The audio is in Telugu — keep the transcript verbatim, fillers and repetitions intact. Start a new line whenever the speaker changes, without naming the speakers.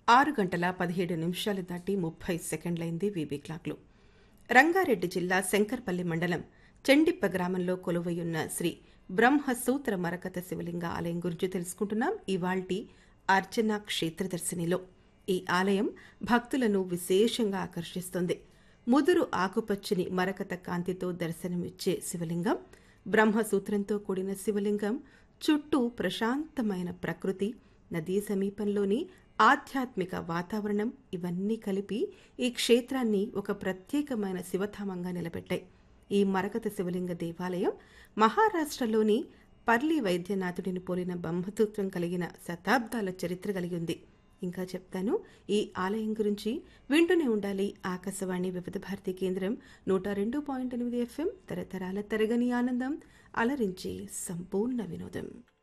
ఆరు గంటల పదిహేడు నిమిషాలు దాటి ముప్పై సెకండ్లైంది వీబీ క్లాక్లు. రంగారెడ్డి జిల్లా శంకర్పల్లి మండలం చెండిప్ప గ్రామంలో కొలువయున్న శ్రీ బ్రహ్మసూత్ర మరకత శివలింగ ఆలయం గురించి తెలుసుకుంటున్నాం ఇవాల్టి అర్చన క్షేత్రదర్శినిలో. ఈ ఆలయం భక్తులను విశేషంగా ఆకర్షిస్తుంది. ముదురు ఆకుపచ్చని మరకత కాంతితో దర్శనమిచ్చే శివలింగం, బ్రహ్మసూత్రంతో కూడిన శివలింగం, చుట్టూ ప్రశాంతమైన ప్రకృతి, నదీ సమీపంలోని ఆధ్యాత్మిక వాతావరణం ఇవన్నీ కలిపి ఈ క్షేత్రాన్ని ఒక ప్రత్యేకమైన శివధామంగా నిలబెట్టాయి. ఈ మరకత శివలింగ దేవాలయం మహారాష్ట్రలోని పర్లి వైద్యనాథుడిని పోలిన బ్రహ్మసూత్రం కలిగిన శతాబ్దాల చరిత్ర కలిగి ఉంది. ఇంకా చెప్తాను ఈ ఆలయం గురించి. వింటూనే ఉండాలి ఆకాశవాణి వివిధ భారతి కేంద్రం నూట రెండు పాయింట్ ఎనిమిది ఎఫ్ఎం. తరతరాల తరగని ఆనందం, అలరించి సంపూర్ణ వినోదం.